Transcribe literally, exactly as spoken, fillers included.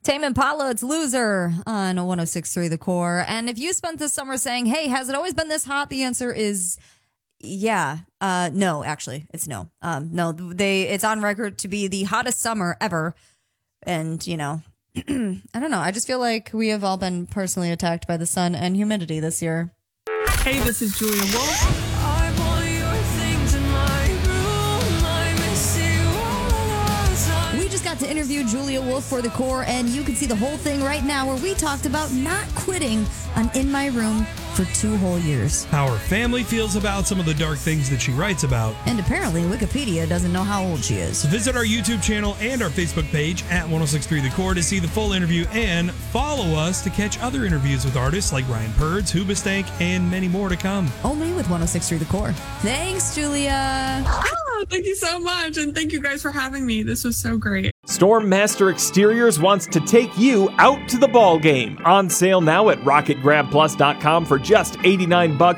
Tame Impala, it's Loser on one oh six point three The Core. And if you spent this summer saying, hey, has it always been this hot? The answer is yeah. Uh, no, actually, it's no. Um, no, they it's on record to be the hottest summer ever. And, you know, I don't know. I just feel like we have all been personally attacked by the sun and humidity this year. Hey, this is Julia Wolf. Got to interview Julia Wolf for The Core, and you can see the whole thing right now where we talked about not quitting on In My Room for two whole years. How her family feels about some of the dark things that she writes about. And apparently Wikipedia doesn't know how old she is. So visit our YouTube channel and our Facebook page at one oh six point three The Core to see the full interview, and follow us to catch other interviews with artists like Ryan Purds, Hoobastank, and many more to come. Only with one oh six point three The Core. Thanks, Julia. Oh, thank you so much, and thank you guys for having me. This was so great. Stormmaster Exteriors wants to take you out to the ball game. On sale now at rocket grab plus dot com for just eighty-nine bucks.